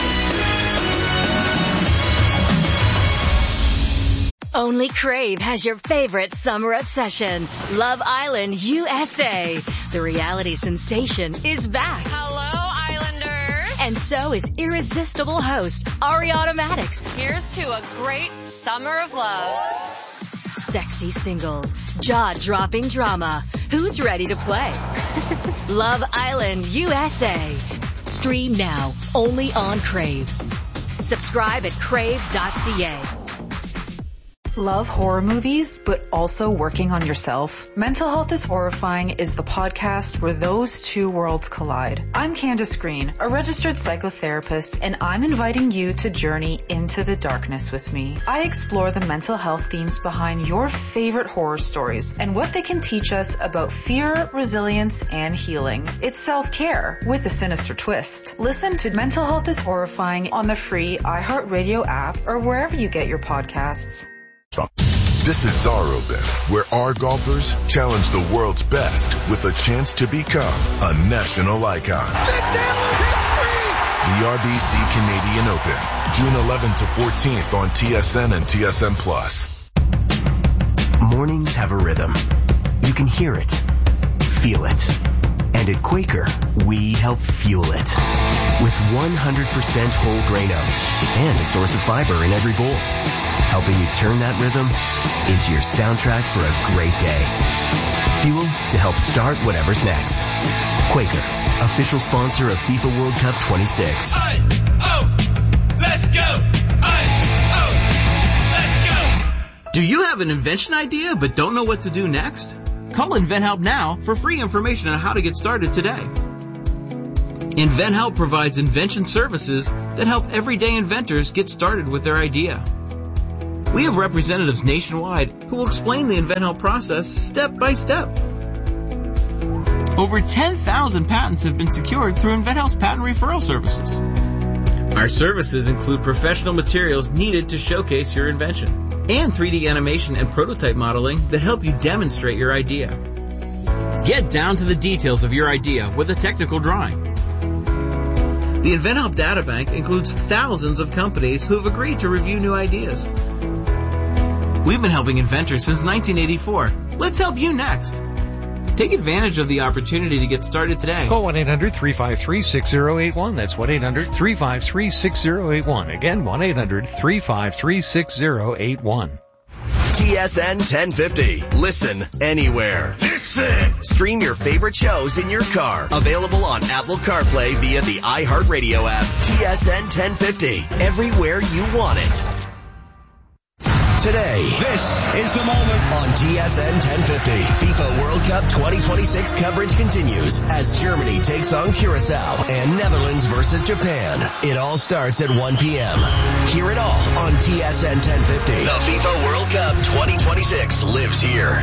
Speaker 7: Only Crave has your favorite summer obsession, Love Island USA. The reality sensation is back.
Speaker 14: Hello, Islanders.
Speaker 7: And so is irresistible host Ari Automatics.
Speaker 14: Here's to a great summer of love.
Speaker 7: Sexy singles, jaw-dropping drama. Who's ready to play? Love Island USA. Stream now, only on Crave. Subscribe at crave.ca.
Speaker 18: Love horror movies, but also working on yourself? Mental Health is Horrifying is the podcast where those two worlds collide. I'm Candace Green, a registered psychotherapist, and I'm inviting you to journey into the darkness with me. I explore the mental health themes behind your favorite horror stories and what they can teach us about fear, resilience, and healing. It's self-care with a sinister twist. Listen to Mental Health is Horrifying on the free iHeartRadio app or wherever you get your podcasts.
Speaker 21: This is Zarobin, where our golfers challenge the world's best with a chance to become a national icon.
Speaker 2: The Taylor history
Speaker 21: The RBC Canadian Open, June 11th to 14th on TSN and TSN Plus.
Speaker 12: Mornings have a rhythm. You can hear it, feel it. And at Quaker, we help fuel it. With 100% whole grain oats and a source of fiber in every bowl. Helping you turn that rhythm into your soundtrack for a great day. Fuel to help start whatever's next. Quaker, official sponsor of FIFA World Cup 26.
Speaker 6: Let's go! Let's go!
Speaker 8: Do you have an invention idea but don't know what to do next? Call InventHelp now for free information on how to get started today. InventHelp provides invention services that help everyday inventors get started with their idea. We have representatives nationwide who will explain the InventHelp process step by step. Over 10,000 patents have been secured through InventHelp's patent referral services. Our services include professional materials needed to showcase your invention and 3D animation and prototype modeling that help you demonstrate your idea. Get down to the details of your idea with a technical drawing. The InventHelp Databank includes thousands of companies who have agreed to review new ideas. We've been helping inventors since 1984. Let's help you next. Take advantage of the opportunity to get started today.
Speaker 9: Call 1-800-353-6081. That's 1-800-353-6081. Again, 1-800-353-6081.
Speaker 12: TSN 1050. Listen anywhere.
Speaker 21: Listen!
Speaker 12: Stream your favorite shows in your car. Available on Apple CarPlay via the iHeartRadio app. TSN 1050. Everywhere you want it. Today,
Speaker 2: this is the moment
Speaker 12: on TSN 1050. FIFA World Cup 2026 coverage continues as Germany takes on Curacao and Netherlands versus Japan. It all starts at 1 p.m. Hear it all on TSN 1050. The FIFA World Cup 2026 lives here.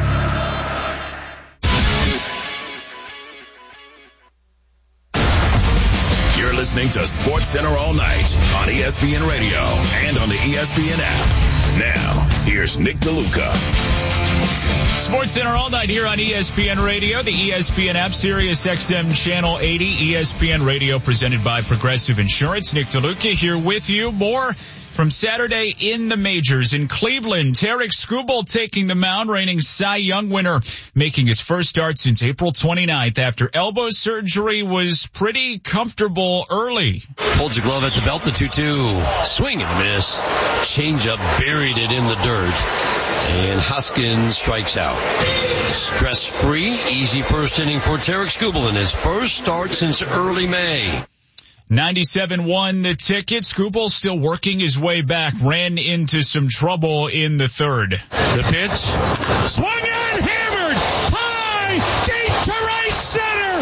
Speaker 11: You're listening to Sports Center all night on ESPN Radio and on the ESPN app. Now, here's Nick DeLuca.
Speaker 1: Sports Center all night here on ESPN Radio, the ESPN app, Sirius XM Channel 80, ESPN Radio presented by Progressive Insurance. Nick DeLuca here with you. More from Saturday in the majors in Cleveland. Tarik Skubal taking the mound, reigning Cy Young winner, making his first start since April 29th after elbow surgery, was pretty comfortable early.
Speaker 13: Holds the glove at the belt, the 2-2. Swing and a miss. Changeup buried it in the dirt. And Hoskins strikes out. Stress-free, easy first inning for Tarik Skubal in his first start since early May.
Speaker 1: 97-1 the ticket. Skubal still working his way back. Ran into some trouble in the third.
Speaker 2: The pitch. Swung and hammered. High. Deep to right center.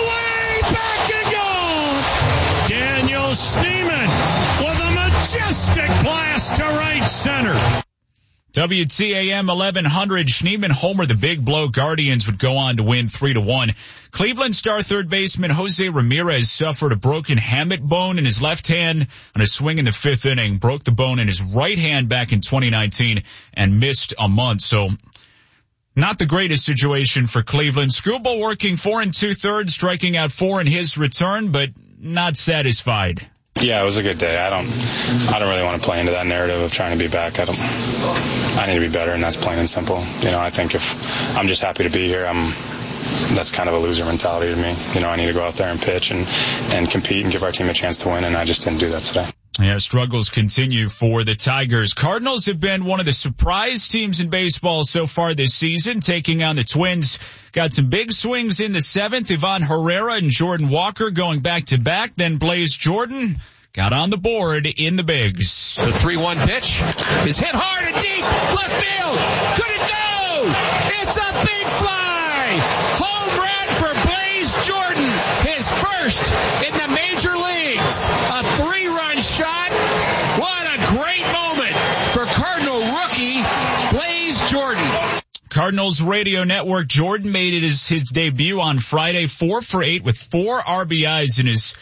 Speaker 2: Away. Back and gone. Daniel Schneemann with a majestic blast to right center.
Speaker 1: WTAM 1100, Schneemann homer, the big blow. Guardians would go on to win 3-1. Cleveland star third baseman Jose Ramirez suffered a broken hamate bone in his left hand on a swing in the fifth inning. Broke the bone in his right hand back in 2019 and missed a month. So not the greatest situation for Cleveland. Skubal working 4 2/3, striking out 4 in his return, but not satisfied.
Speaker 22: Yeah, it was a good day. I don't really want to play into that narrative of trying to be back. I need to be better, and that's plain and simple. You know, I think if I'm just happy to be here, that's kind of a loser mentality to me. You know, I need to go out there and pitch and compete and give our team a chance to win, and I just didn't do that today.
Speaker 1: Yeah, struggles continue for the Tigers. Cardinals have been one of the surprise teams in baseball so far this season, taking on the Twins. Got some big swings in the 7th. Ivan Herrera and Jordan Walker going back-to-back. Then Blaze Jordan got on the board in the bigs.
Speaker 23: The 3-1 pitch is hit hard and deep. Left field. Could it go? It's a big fly. Home run for Blaze Jordan. His first in the major leagues. A 3-run shot. What a great moment for Cardinal rookie Blaze Jordan.
Speaker 1: Cardinals radio network. Jordan made it his debut on Friday, 4 for 8 with 4 RBIs in his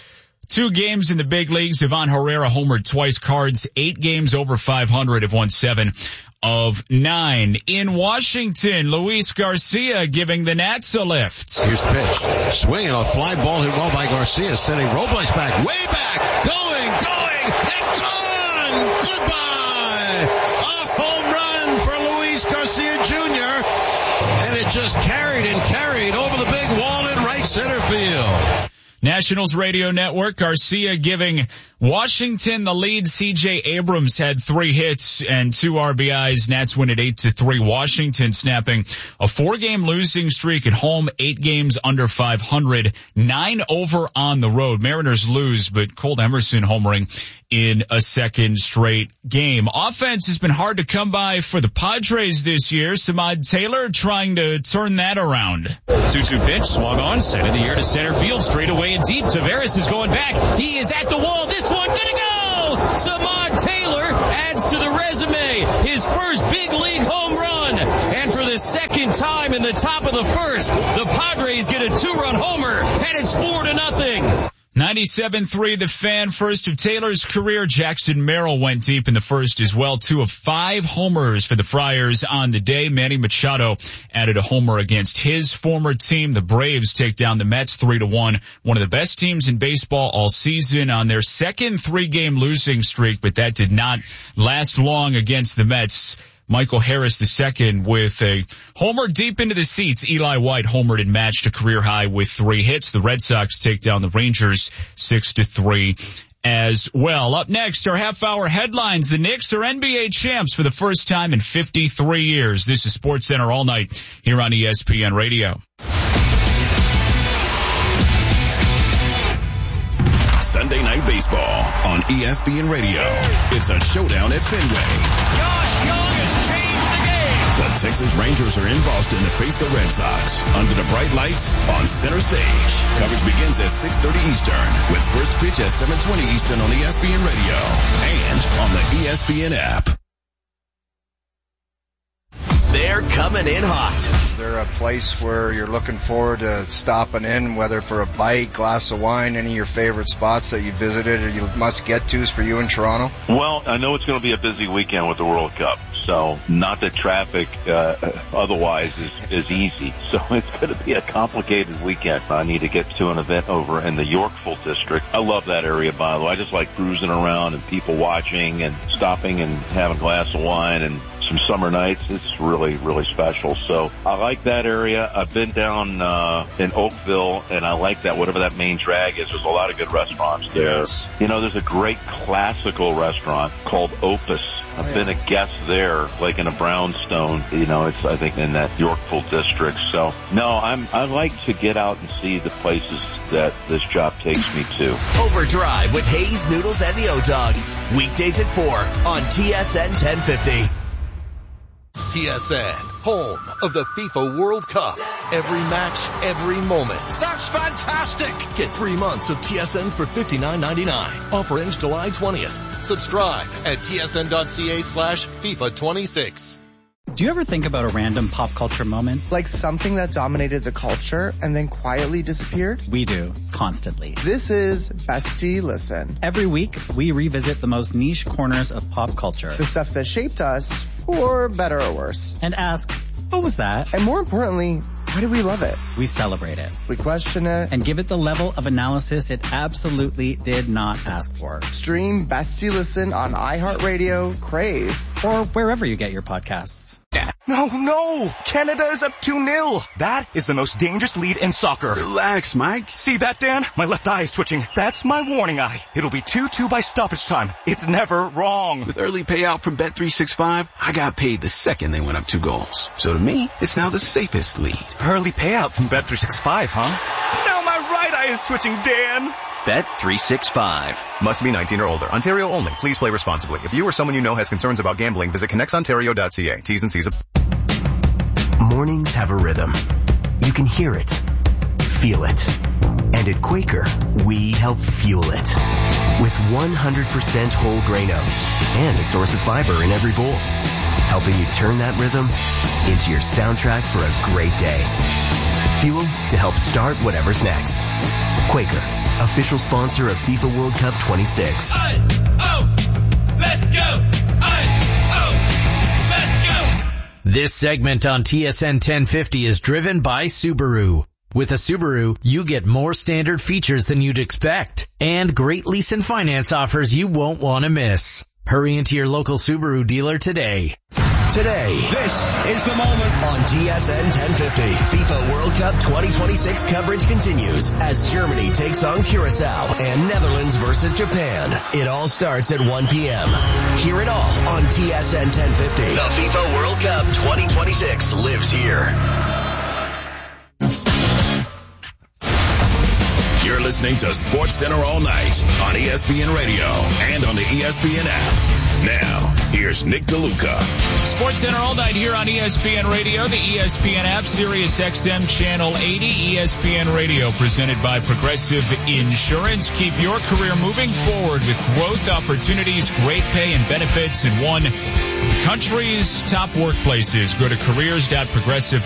Speaker 1: 2 games in the big leagues. Ivan Herrera homered twice. Cards 8 games over 500 have won 7 of 9. In Washington, Luis Garcia giving the Nats a lift.
Speaker 10: Here's the pitch. Swinging on a fly ball hit well by Garcia, sending Robles back, way back, going, and gone! Goodbye! A home run for Luis Garcia Jr., and it just carried over the big wall in right center field.
Speaker 1: Nationals Radio Network, Garcia giving Washington the lead. C.J. Abrams had 3 hits and 2 RBIs. Nats win at 8-3. Washington snapping a 4-game losing streak at home, 8 games under 500, 9 over on the road. Mariners lose, but Cole Emerson homering in a second straight game. Offense has been hard to come by for the Padres this year. Samad Taylor trying to turn that around.
Speaker 2: 2-2 pitch, swung on, sent in the air to center field, straight away and deep. Tavares is going back. He is at the wall. This one gonna go! Samad Taylor adds to the resume his first big league home run. And for the second time in the top of the first, the Padres get a 2-run homer, and it's 4-0.
Speaker 1: 97.3 The Fan, first of Taylor's career. Jackson Merrill went deep in the first as well. 2 of 5 homers for the Friars on the day. Manny Machado added a homer against his former team. The Braves take down the Mets 3-1. One of the best teams in baseball all season on their second 3-game losing streak, but that did not last long against the Mets. Michael Harris II with a homer deep into the seats. Eli White homered and matched a career high with 3 hits. The Red Sox take down the Rangers 6-3 as well. Up next, our half-hour headlines. The Knicks are NBA champs for the first time in 53 years. This is SportsCenter All Night here on ESPN Radio.
Speaker 11: Sunday Night Baseball on ESPN Radio. It's a showdown at Fenway.
Speaker 2: Josh Young has changed the game.
Speaker 11: The Texas Rangers are in Boston to face the Red Sox under the bright lights on center stage. Coverage begins at 6:30 Eastern with first pitch at 7:20 Eastern on ESPN Radio and on the ESPN app.
Speaker 12: They're coming in hot.
Speaker 16: They're a place where you're looking forward to stopping in, whether for a bite, glass of wine, any of your favorite spots that you visited or you must get to's for you in Toronto?
Speaker 17: Well, I know it's going to be a busy weekend with the World Cup. So not that traffic otherwise is easy. So it's going to be a complicated weekend. I need to get to an event over in the Yorkville district. I love that area, by the way. I just like cruising around and people watching and stopping and having a glass of wine and some summer nights. It's really, really special. So I like that area. I've been down in Oakville, and I like that, whatever that main drag is. There's a lot of good restaurants there. Yes. You know, there's a great classical restaurant called Opus. I've been a guest there, like in a brownstone. You know, it's, I think, in that Yorkville district. So, no, I like to get out and see the places that this job takes me to.
Speaker 12: Overdrive with Hayes, Noodles, and the O-Dog. Weekdays at 4 on TSN 1050.
Speaker 21: TSN, home of the FIFA World Cup. Every match, every moment.
Speaker 12: That's fantastic!
Speaker 21: Get 3 months of TSN for $59.99. Offer ends July 20th. Subscribe at tsn.ca/FIFA26.
Speaker 24: Do you ever think about a random pop culture moment?
Speaker 25: Like something that dominated the culture and then quietly disappeared?
Speaker 24: We do, constantly.
Speaker 25: This is Bestie Listen.
Speaker 24: Every week, we revisit the most niche corners of pop culture.
Speaker 25: The stuff that shaped us, for better or worse.
Speaker 24: And ask, what was that?
Speaker 25: And more importantly, why do we love it?
Speaker 24: We celebrate it.
Speaker 25: We question it.
Speaker 24: And give it the level of analysis it absolutely did not ask for.
Speaker 25: Stream Bestie Listen on iHeartRadio, Crave,
Speaker 24: or wherever you get your podcasts.
Speaker 26: No! Canada is up 2-0. That is the most dangerous lead in soccer.
Speaker 27: Relax, Mike.
Speaker 26: See that, Dan? My left eye is twitching. That's my warning eye. It'll be 2-2 by stoppage time. It's never wrong.
Speaker 27: With early payout from Bet365, I got paid the second they went up 2 goals. So to me, it's now the safest lead.
Speaker 26: Early payout from Bet365, huh? Now my right eye is twitching, Dan.
Speaker 28: Bet365. Must be 19 or older. Ontario only. Please play responsibly. If you or someone you know has concerns about gambling, visit connectsontario.ca. T's and C's.
Speaker 12: Mornings have a rhythm. You can hear it, feel it. And at Quaker, we help fuel it. With 100% whole grain oats and a source of fiber in every bowl. Helping you turn that rhythm into your soundtrack for a great day. Fuel to help start whatever's next. Quaker, official sponsor of FIFA World Cup 26.
Speaker 6: Let's go! Let's go!
Speaker 3: This segment on TSN 1050 is driven by Subaru. With a Subaru, you get more standard features than you'd expect, and great lease and finance offers you won't want to miss. Hurry into your local Subaru dealer today.
Speaker 12: Today, this is the moment on TSN 1050. FIFA World Cup 2026 coverage continues as Germany takes on Curacao and Netherlands versus Japan. It all starts at 1 p.m. Hear it all on TSN 1050. The FIFA World Cup 2026 lives here.
Speaker 11: You're listening to Sports Center all night on ESPN Radio and on the ESPN app. Now, here's Nick DeLuca.
Speaker 1: Sports Center all night here on ESPN Radio, the ESPN app, Sirius XM Channel 80, ESPN Radio, presented by Progressive Insurance. Keep your career moving forward with growth opportunities, great pay and benefits in one of the country's top workplaces. Go to careers.progressive.com.